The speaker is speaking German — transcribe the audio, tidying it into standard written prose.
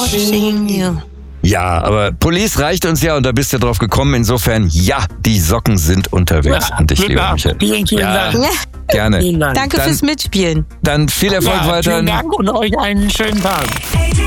watching you. Ja, aber Police reicht uns ja und da bist du drauf gekommen. Insofern, ja, die Socken sind unterwegs. Und dich, lieber Michael. Vielen Ja, Dank. gerne. Vielen Dank. Danke fürs Mitspielen. Dann viel Erfolg weiter. Vielen Dank und euch einen schönen Tag.